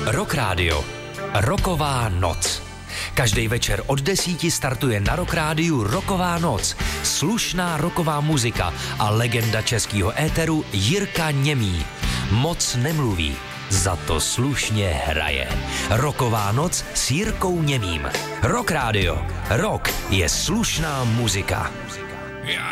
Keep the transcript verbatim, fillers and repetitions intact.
Rock Radio. Rocková noc. Každý večer od desíti startuje na Rock Rádiu Rocková noc. Slušná rocková muzika a legenda českého éteru Jirka Němý. Moc nemluví, za to slušně hraje. Rocková noc s Jirkou Němým. Rock Radio. Rock je slušná muzika. Já